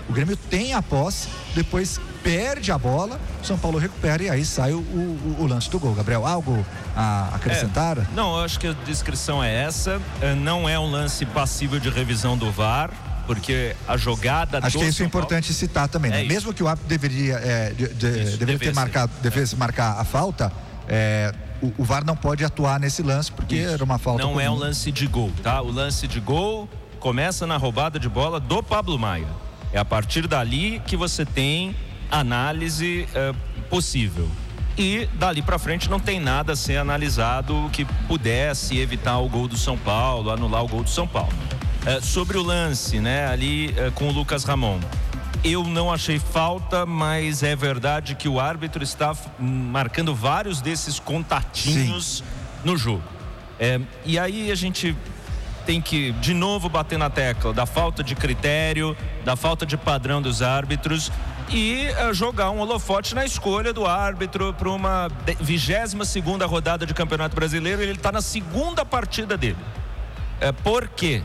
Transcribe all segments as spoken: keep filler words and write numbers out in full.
O Grêmio tem a posse, depois perde a bola, o São Paulo recupera e aí sai o, o, o lance do gol. Gabriel, algo a acrescentar? É, não, eu acho que a descrição é essa. Não é um lance passível de revisão do V A R, porque a jogada acho do que isso São é importante Paulo... citar também, né? É Mesmo que o árbitro deveria, é, de, de, isso, deveria ter marcado, devesse é. marcar a falta, é, o, o V A R não pode atuar nesse lance porque isso. Era uma falta. Não comum. É um lance de gol, tá? O lance de gol começa na roubada de bola do Pablo Maia. É a partir dali que você tem análise é, possível. E dali para frente não tem nada a ser analisado que pudesse evitar o gol do São Paulo, anular o gol do São Paulo. É, sobre o lance, né, ali é, com o Lucas Ramon, eu não achei falta, mas é verdade que o árbitro está marcando vários desses contatinhos Sim. no jogo. É, e aí a gente tem que de novo bater na tecla da falta de critério, da falta de padrão dos árbitros e uh, jogar um holofote na escolha do árbitro para uma vigésima segunda rodada de Campeonato Brasileiro. Ele está na segunda partida dele. É, por quê?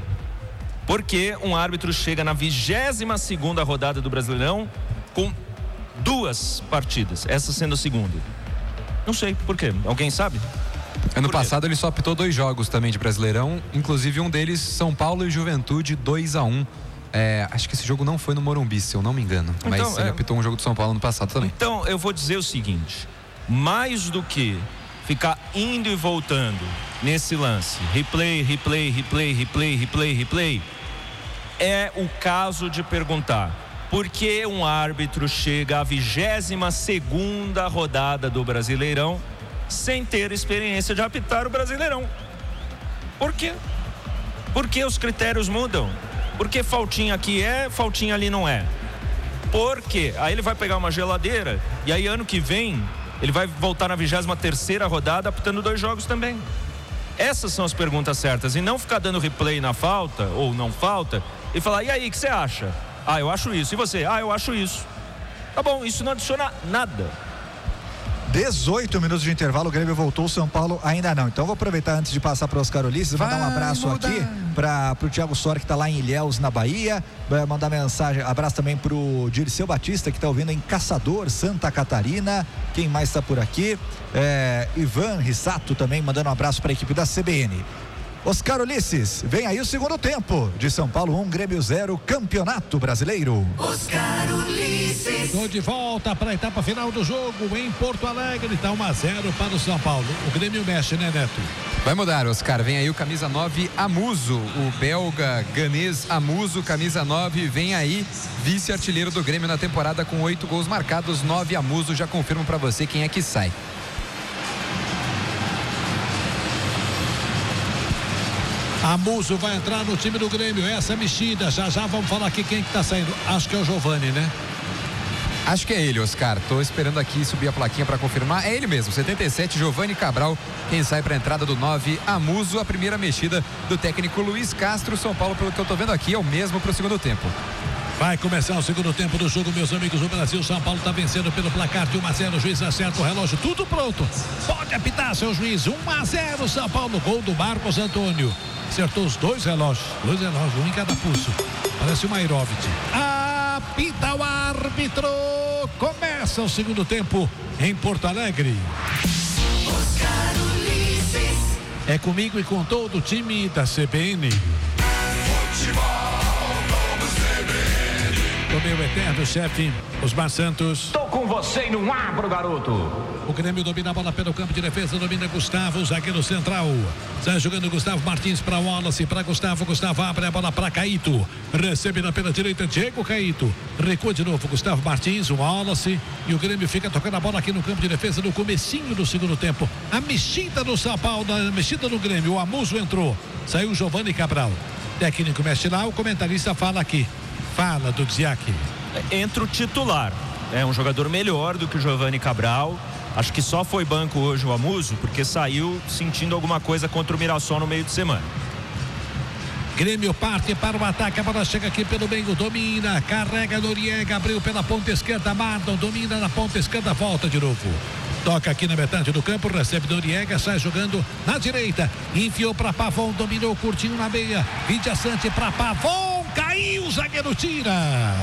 Porque um árbitro chega na vigésima segunda rodada do Brasileirão com duas partidas, essa sendo a segunda. Não sei por quê. Alguém sabe? Ano passado ele só apitou dois jogos também de Brasileirão, inclusive um deles São Paulo e Juventude dois a um. É, acho que esse jogo não foi no Morumbi, se eu não me engano, então, mas ele é... apitou um jogo do São Paulo no passado também. Então eu vou dizer o seguinte, mais do que ficar indo e voltando nesse lance, replay, replay, replay, replay, replay, replay, é o caso de perguntar por que um árbitro chega à vigésima segunda rodada do Brasileirão sem ter experiência de apitar o Brasileirão. Por quê? Por que os critérios mudam? Por que faltinha aqui é, faltinha ali não é? Por quê? Aí ele vai pegar uma geladeira e aí ano que vem ele vai voltar na vigésima terceira rodada apitando dois jogos também. Essas são as perguntas certas e não ficar dando replay na falta ou não falta e falar, e aí, o que você acha? Ah, eu acho isso. E você? Ah, eu acho isso. Tá bom, isso não adiciona nada. dezoito minutos de intervalo, o Grêmio voltou, o São Paulo ainda não. Então vou aproveitar antes de passar para o Oscar Ulisses, mandar um abraço mudar. aqui para o Thiago Sor, que está lá em Ilhéus, na Bahia. Vai mandar mensagem, abraço também para o Dirceu Batista, que está ouvindo em Caçador, Santa Catarina. Quem mais está por aqui? É, Ivan Rissato também mandando um abraço para a equipe da C B N. Oscar Ulisses, vem aí o segundo tempo de São Paulo um, Grêmio zero, Campeonato Brasileiro. Oscar Ulisses. Estou de volta para a etapa final do jogo em Porto Alegre, está um a zero para o São Paulo. O Grêmio mexe, né, Neto? Vai mudar, Oscar, vem aí o camisa nove Amuso, o belga ganês Amuso, camisa nove, vem aí, vice-artilheiro do Grêmio na temporada com oito gols marcados, nove Amuso, já confirmo para você quem é que sai. Amuso vai entrar no time do Grêmio, essa mexida, já já vamos falar aqui quem que tá saindo, acho que é o Giovani, né? Acho que é ele, Oscar, tô esperando aqui subir a plaquinha para confirmar, é ele mesmo, setenta e sete, Giovani Cabral, quem sai para a entrada do nove, Amuso, a primeira mexida do técnico Luiz Castro. São Paulo, pelo que eu tô vendo aqui, é o mesmo pro segundo tempo. Vai começar o segundo tempo do jogo, meus amigos. O Brasil, São Paulo está vencendo pelo placar de um a zero. O juiz acerta o relógio, tudo pronto. Pode apitar, seu juiz. um a zero, São Paulo. Gol do Marcos Antônio. Acertou os dois relógios. Dois relógios, um em cada pulso. Parece uma Aerovit. Apita o árbitro. Começa o segundo tempo em Porto Alegre. Oscar Ulisses. É comigo e com todo o time da C B N. Futebol. O meu eterno chefe, Osmar Santos. Tô com você e não abro, garoto. O Grêmio domina a bola pelo campo de defesa, domina Gustavo, zagueiro central. Sai jogando Gustavo Martins para Wallace, para Gustavo. Gustavo abre a bola para Caíto. Recebe na pela direita, Diego Caíto. Recua de novo, Gustavo Martins, o Wallace. E o Grêmio fica tocando a bola aqui no campo de defesa no comecinho do segundo tempo. A mexida do São Paulo, a mexida do Grêmio. O Amuso entrou. Saiu Giovani Cabral. Técnico mexe lá, o comentarista fala aqui. Fala do Dziak. Entra o titular. É um jogador melhor do que o Giovani Cabral. Acho que só foi banco hoje o Amuso, porque saiu sentindo alguma coisa contra o Mirassol no meio de semana. Grêmio parte para o ataque, a bola chega aqui pelo meio, domina, carrega Noriega, abriu pela ponta esquerda, Marlon, domina na ponta esquerda, volta de novo. Toca aqui na metade do campo, recebe Noriega, sai jogando na direita, enfiou para Pavon, dominou curtinho na meia, Vidia Sante para Pavon, caiu, o zagueiro tira.